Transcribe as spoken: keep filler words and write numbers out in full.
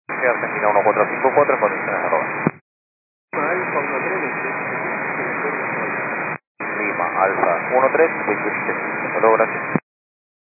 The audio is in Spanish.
Argentina uno cuatro cinco cuatro en condiciones de robo. Lima Alfa uno tres veintisiete. Hasta luego, gracias.